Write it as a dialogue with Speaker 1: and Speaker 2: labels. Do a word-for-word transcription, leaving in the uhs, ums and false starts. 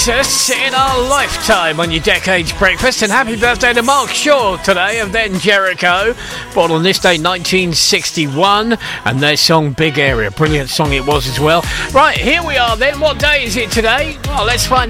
Speaker 1: Nexus in our lifetime on your Decades Breakfast, and happy birthday to Mark Shaw today of Then Jericho, born on this day nineteen sixty-one, and their song Big Area, brilliant song it was as well. Right, here we are then. What day is it today? Well, let's find